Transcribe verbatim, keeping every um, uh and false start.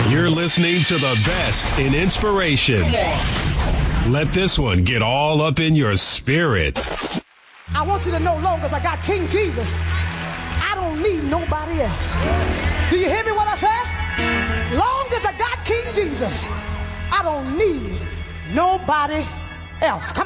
You're listening to the best in inspiration. Let this one get all up in your spirit. I want you to know, long as I got King Jesus, I don't need nobody else. Do you hear me what I said? Long as I got King Jesus, I don't need nobody else. Come